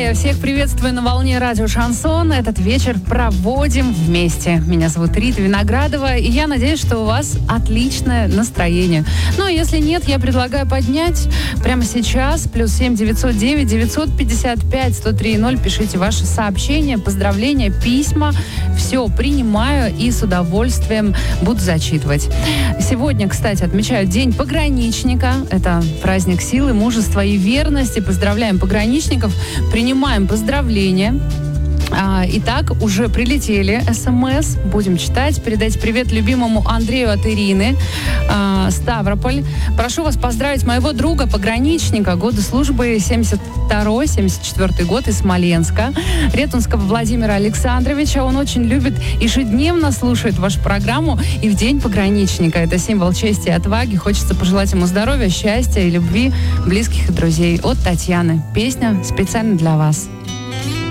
я всех приветствую на волне радио «Шансон». Этот вечер проводим вместе. Меня зовут Рита Виноградова, и я надеюсь, что у вас отличное настроение. Ну, а если нет, я предлагаю поднять прямо сейчас. +7 909 955 103 0. Пишите ваши сообщения, поздравления, письма. Все принимаю и с удовольствием буду зачитывать. Сегодня, кстати, отмечают День пограничника. Это праздник силы, мужества и верности. Поздравляем пограничников. Принимаем поздравления. Итак, уже прилетели СМС. Будем читать. Передайте привет любимому Андрею от Ирины. Ставрополь. Прошу вас поздравить моего друга, пограничника, годы службы 72-74 год из Смоленска. Ретунского Владимира Александровича. Он очень любит, ежедневно слушает вашу программу. И в День пограничника. Это символ чести и отваги. Хочется пожелать ему здоровья, счастья и любви, близких и друзей. От Татьяны. Песня специально для вас.